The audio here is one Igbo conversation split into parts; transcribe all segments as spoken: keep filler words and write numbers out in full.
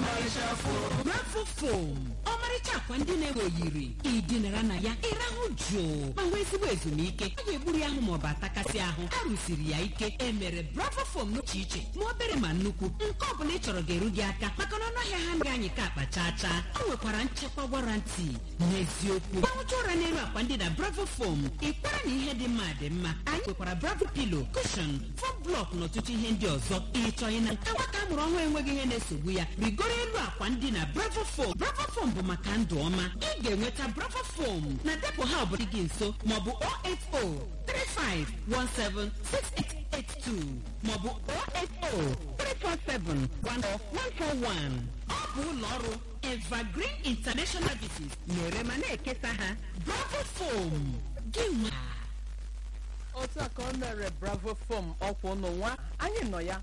Bravo Foam ọmarịcha akwa ndị na-enwe oyiri idinara na ya ịrahụ jụụ ma nwee ezigbo ezumike a ga-egburi ahụ maọbụ atakasị ahụ a rụsiri ya ike emere Bravo Foam n'uche iche ma obere ma nnukwu nke ọ bụla ị chọrọ ga-eru gị aka maka na ọnụahịa ha nga anyị ka akpa chaa chaa o nwekwara nchekwa warranty n'eziokwu ahụcha ụra n'elu akwa ndị na Bravo Foam ịkwara na ihe dị mma dị mma anyị nwekwara Bravo Pillow, cushion, foam block na ọtụtụ ihe ndị ọzọ ịchọghị na nke nwata amụrụ ọhụrụ enweghị ihe na-esogbu ya rigoro elu akwa ndị na Bravo Foam. Bravo Foam bụ maka ndụ ọma ị ga-enweta Bravo Foam na depo ha ọbụla gị nso maọbụ zero eight zero three five one seven six eight eight two maọbụ zero eight zero three four seven one four one four one. Ọ bụ ụlọ ọrụ Evergreen International Services na-ere ma na-ekesa ha. Bravo Foam gị nwa. Otu a ka ọ mere Bravo Foam ọkwụ ụnụ nwa anyị nọ ya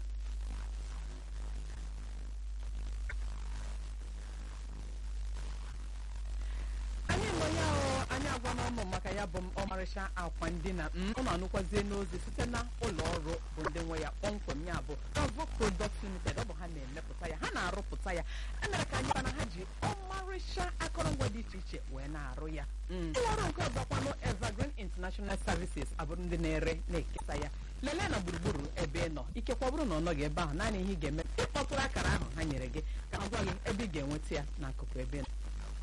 anyị nọ ya o anyị agwa n'ọnụ maka ya bụ ọmarịcha akwa ndina ụnụ anụkwazie n'ozi site na ụlọ ọrụ bụ ndị nwe ya kpọmkwem ya bụ Bravo Products Limited. Ọ bụ ha na-emepụta ya ha na-arụpụta ya emere ka anyị mana ha ji ọmarịcha akụrụngwa dị iche iche wee na-arụ ya ụlọ ọrụ nke ọzọkwanụ Evergreen International Services abụrụ ndị na-ere na-ekesa ya lelee na gburugburu ebe ị nọ ikekwa bụrụ na ọ nọghị ebe ahụ naanị ihe ị ga-eme ịkpọtụrụ akara ahụ ha nyere gị ka ha gwa gị ebe ị ga-enweta ya n'akụkụ ebe ị nọ.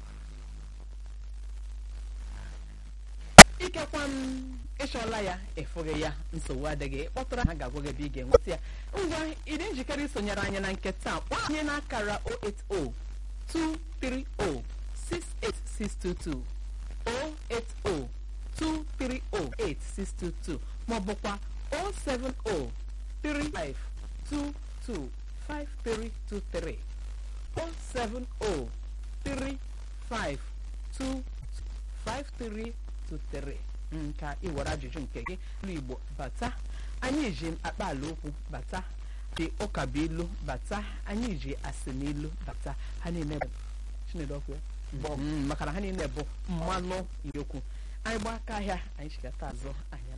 Ikekwa m ịchọla ya efughị ya nsogbu adịghị kpọtụrụ ha ga-agwa gị ebe ị ga-enweta ya ngwa ịdị njikere isonyere anyị na nke taa kpọọ anyị n'akara zero eight zero two three zero six eight six two two zero eight zero two three zero eight six two two maọbụkwa zero seven zero three five two two five three two three zero seven zero three five two five three two three nka iwere ajụjụ nke gị n'Igbo bata anyị ji akpa ala okwu bata dị ụka bụ ilu bata anyị ji asị n'ilu bata ha niile Chinedu ọkụ ya maka na ha niile bụ mmanụ yokwu anyị gba aka ahịa anyị chigata azụ anyị